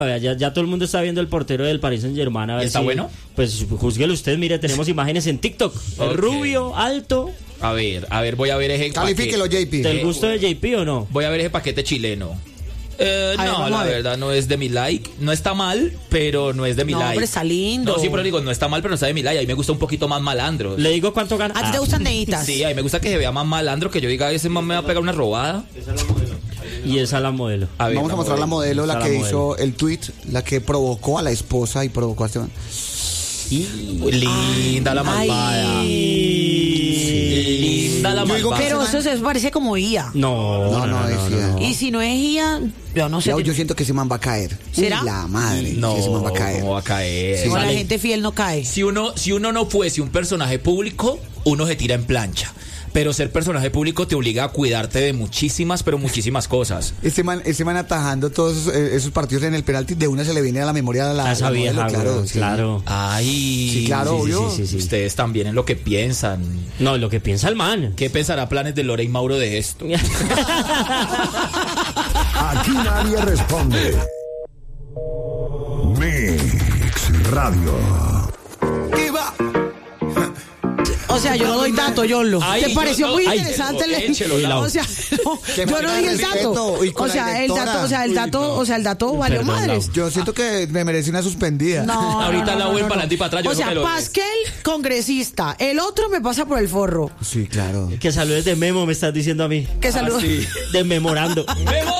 Ya todo el mundo está viendo el portero del Paris Saint-Germain. A ver ¿Está bueno? Pues júzguelo usted, mire, tenemos imágenes en TikTok. Ok. Rubio, alto. A ver, voy a ver ese Califíquelo, JP. ¿Del gusto de JP o no? Voy a ver ese paquete chileno. vamos No, a la ver. verdad no es de mi like. No está mal, pero no es de mi No, like. hombre, está lindo. No, sí, pero digo, no está mal, pero no está de mi like. A mí me gusta un poquito más malandro. Le digo cuánto gana. ¿A ti te gustan neitas? Sí, a mí me gusta que se vea más malandro, que yo diga, ese man me va a pegar una robada. Y esa la modelo. A ver, Vamos a mostrar la modelo, la Está que la modelo. hizo el tweet, la que provocó a la esposa y provocó a Esteban. Linda la malvada. Linda la Yo digo malvada. que Pero eso se parece como IA. No, decía. Y si no es IA, yo no sé. Yo siento que ese man va a caer. ¿Será? Uy, la madre. No, que ese man va a caer. ¿cómo va a caer? Sí, O la Sale- gente fiel no cae. Si uno no fuese un personaje público, uno se tira en plancha. Pero ser personaje público te obliga a cuidarte de muchísimas, pero muchísimas cosas. Ese man atajando todos esos partidos en el penalti, de una se le viene a la memoria a A esa la vieja, modelo, claro. güey, Sí. claro. Ay. Sí, claro, obvio. Sí. Ustedes también en lo que piensan. No, lo que piensa el man. ¿Qué pensará Planes de Lore y Mauro de esto? Aquí nadie responde. Mix Radio. O sea, yo no doy dato, Yolo. Ay, ¿Te pareció yo- muy ay, interesante échelo, el Lau. O sea, no, Qué yo no falta de dije el respeto, dato. y con O la sea, el directora. dato, el dato valió Perdón, madres. Lau. Yo siento que me merece una suspendida. No, Ahorita no, la no, voy no, para adelante y para atrás, yo O creo sea, que lo- Pasquel, congresista. El otro me pasa por el forro. Sí, claro. Que saludes de Memo, me estás diciendo a mí. Que saludos. sí. Desmemorando. ¡Memo!